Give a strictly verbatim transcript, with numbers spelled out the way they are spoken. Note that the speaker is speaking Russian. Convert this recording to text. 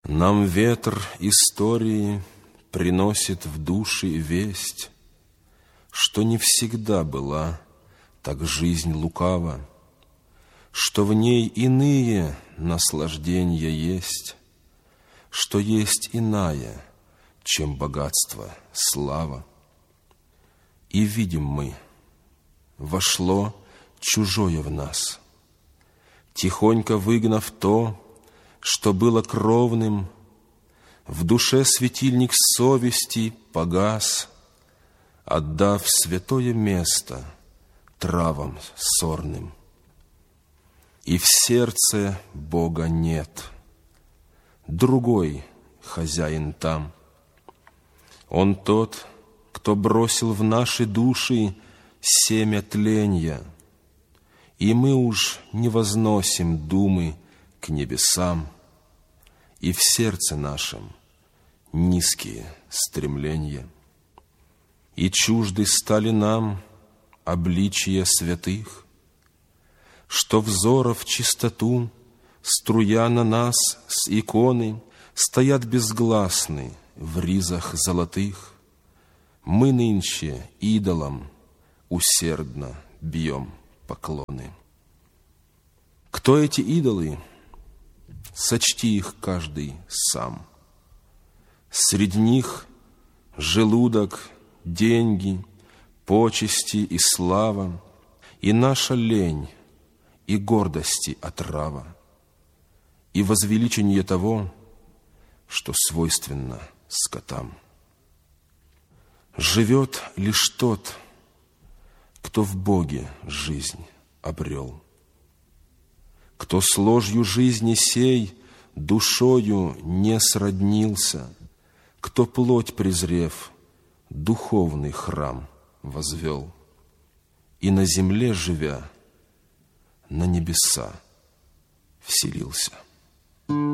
Нам ветер истории приносит в души весть, что не всегда была так жизнь лукава, что в ней иные наслаждения есть, что есть иная, чем богатство, слава. И видим мы, вошло чужое в нас, тихонько выгнав то, что было кровным, в душе светильник совести погас, отдав святое место травам сорным. И в сердце Бога нет, другой хозяин там. Он тот, кто бросил в наши души семя тленья, и мы уж не возносим думы к небесам, и в сердце нашем низкие стремления. И чужды стали нам обличия святых, что взоров чистоту, струя на нас с иконы, стоят безгласны в ризах золотых. Мы нынче идолам усердно бьем поклоны. Кто эти идолы? Сочти их каждый сам. Среди них желудок, деньги, почести и слава, и наша лень, и гордости отрава, и возвеличение того, что свойственно скотам. Живет лишь тот, кто в Боге жизнь обрел, кто с ложью жизни сей душою не сроднился, кто плоть презрев, духовный храм возвел, и на земле живя, на небеса вселился.